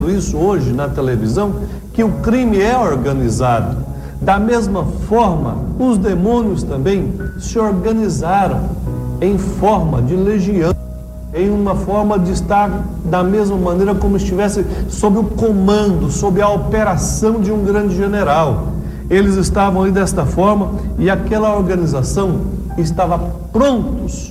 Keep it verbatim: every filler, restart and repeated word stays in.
isso hoje na televisão, que o crime é organizado. Da mesma forma, os demônios também se organizaram em forma de legião, em uma forma de estar da mesma maneira como estivesse sob o comando, sob a operação de um grande general. Eles estavam aí desta forma e aquela organização estava prontos